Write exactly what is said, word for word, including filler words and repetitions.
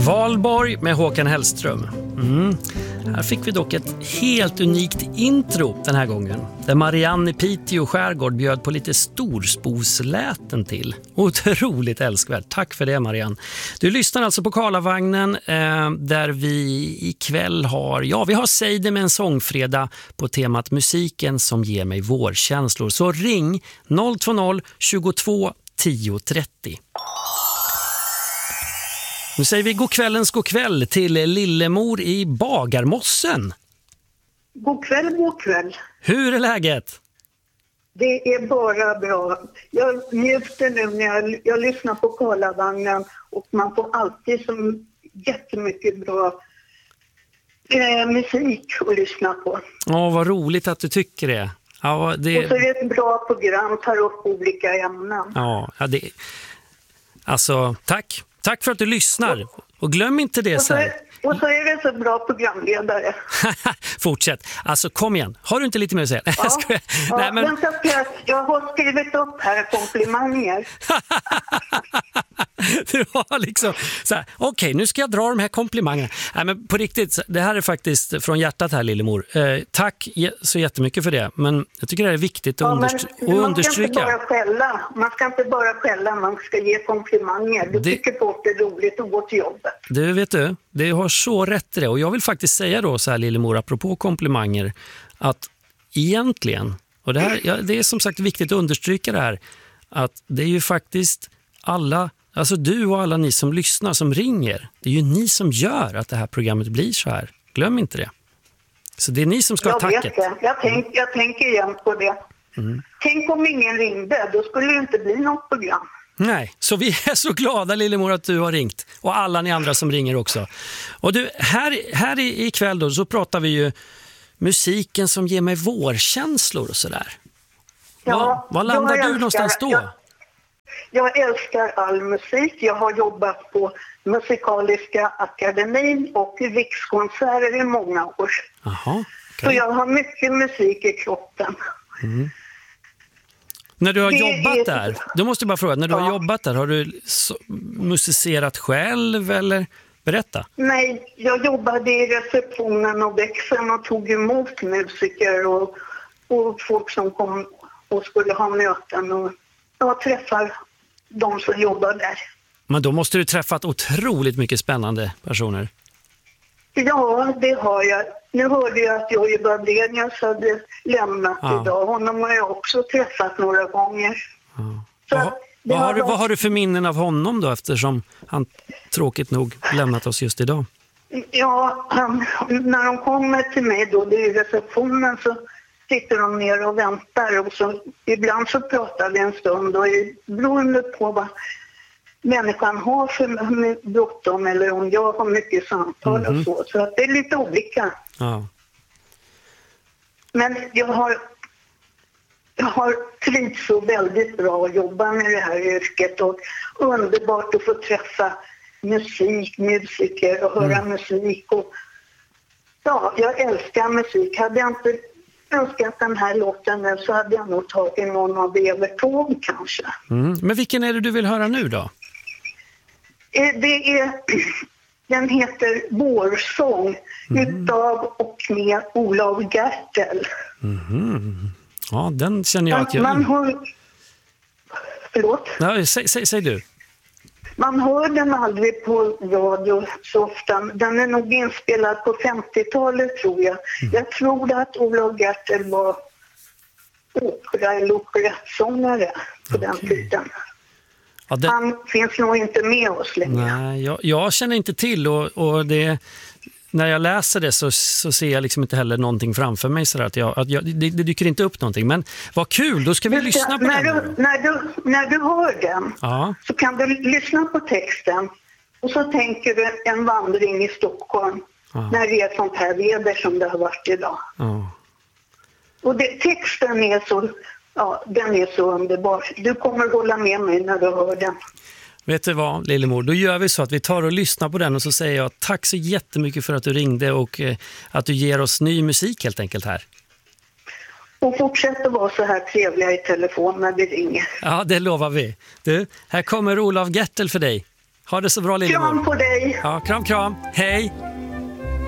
Valborg med Håkan Hellström. Mm. Här fick vi dock ett helt unikt intro den här gången. Där Marianne i Piteå skärgård bjöd på lite storsposläten till. Otroligt älskvärt. Tack för det, Marianne. Du lyssnar alltså på Karlavagnen eh, där vi ikväll har, ja vi har Seide med en sångfredag på temat musiken som ger mig vårkänslor. Så ring noll två noll tjugotvå tio trettio. Nu säger vi god kvällens god kväll till Lillemor i Bagarmossen. God kväll, god kväll. Hur är läget? Det är bara bra. Jag njuter nu när jag, jag lyssnar på Karlavagnen och man får alltid så jättemycket bra eh, musik att lyssna på. Ja, vad roligt att du tycker det. Ja, det... Och så är det ett bra program, tar upp olika ämnen. Ja, ja det... Alltså, tack. Tack för att du lyssnar. Och glöm inte det och så, så här. Och så är det så bra programledare. Fortsätt. Alltså, kom igen. Har du inte lite mer att säga? Ja, jag skojar. ja, Nej, men... vänta, jag, jag har skrivit upp här komplimanger. Du har liksom så här, okej, okay, nu ska jag dra de här komplimangerna. Nej, men på riktigt, det här är faktiskt från hjärtat här, Lillemor. Eh, tack så jättemycket för det. Men jag tycker det är viktigt att, ja, understry- man att understryka. Ska inte bara skälla. Man ska inte bara skälla, man ska ge komplimanger. Du det... tycker folk det är roligt att gå till jobbet. Du vet du, det har så rätt i det. Och jag vill faktiskt säga då så här, Lillemor, apropå komplimanger, att egentligen, och det, här, ja, det är som sagt viktigt att understryka det här, att det är ju faktiskt alla, alltså du och alla ni som lyssnar, som ringer, det är ju ni som gör att det här programmet blir så här. Glöm inte det. Så det är ni som ska ha tacket. Jag vet det. Jag, tänk, jag tänker igen på det. Mm. Tänk om ingen ringde, då skulle det inte bli något program. Nej, så vi är så glada, Lillemor, att du har ringt. Och alla ni andra som ringer också. Och du, här, här ikväll då, så pratar vi ju musiken som ger mig vårkänslor och sådär. Ja, Var landar älskar, du någonstans då? Jag, jag älskar all musik. Jag har jobbat på Musikaliska akademin och i Rikskonserter i många år. Aha, okay. Så jag har mycket musik i kroppen. Mm. När du har det jobbat är... där, då måste jag bara fråga, när du ja. har jobbat där, har du musicerat själv eller berätta? Nej, jag jobbade i receptionen och växeln och tog emot musiker och, och folk som kom och skulle ha möten och jag träffar de som jobbar där. Men då måste du träffat otroligt mycket spännande personer. Ja, det har jag. Nu hörde jag att Jojje Badenius hade lämnat ja. idag. Honom har jag också träffat några gånger. Ja. Så vad, vad, har du, vad har du för minnen av honom då, eftersom han tråkigt nog lämnat oss just idag? Ja, han, när de kommer till mig då, det är i receptionen, så sitter de ner och väntar. Och så, ibland så pratar vi en stund och beroende på vad människan har för bråttom eller om jag har mycket samtal mm-hmm. och så. Så att det är lite olika. Ja. Men jag har, jag har trivts så väldigt bra att jobba med det här yrket och underbart att få träffa musik, musiker och höra mm. musik. Och, ja, jag älskar musik. Hade jag inte önskat den här låten så hade jag nog tagit någon av Evertåg kanske. Mm. Men vilken är det du vill höra nu då? Det är, den heter Vårsång mm. utav och med Olof Gertel. Mm. Ja, den känner jag att jag... Man hör... Förlåt? Ja, säg, säg, säg du. Man hör den aldrig på radio så ofta. Den är nog inspelad på femtiotalet tror jag. Mm. Jag tror att Olof Gertel var opera eller operettsångare på okay. den tiden. Ja, det... Han finns nog inte med oss längre. Nej, jag, jag känner inte till och, och det, när jag läser det så, så ser jag liksom inte heller någonting framför mig så att, jag, att jag, det, det dyker inte upp någonting. Men vad kul, då ska vi Men, lyssna på när den. Du, när, du, när du hör den ja. så kan du lyssna på texten och så tänker du en vandring i Stockholm ja. när det är sånt här väder som det har varit idag. Ja. Och det, texten är så... Ja, den är så underbar. Du kommer hålla med mig när du hör den. Vet du vad, Lillemor? Då gör vi så att vi tar och lyssnar på den och så säger jag tack så jättemycket för att du ringde och eh, att du ger oss ny musik helt enkelt här. Och fortsätt att vara så här trevliga i telefon när vi ringer. Ja, det lovar vi. Du, här kommer Olof Gertel för dig. Ha det så bra, Lillemor. Kram på dig. Ja, kram, kram. Hej!